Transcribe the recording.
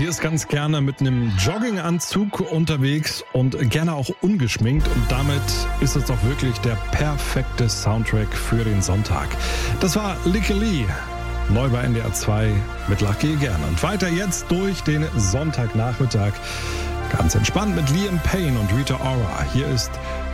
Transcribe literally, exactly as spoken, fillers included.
ist ganz gerne mit einem Jogginganzug unterwegs und gerne auch ungeschminkt. Und damit ist es doch wirklich der perfekte Soundtrack für den Sonntag. Das war Licky Lee, neu bei N D R zwei mit Lach gehe gern. Und weiter jetzt durch den Sonntagnachmittag. Ganz entspannt mit Liam Payne und Rita Ora. Hier ist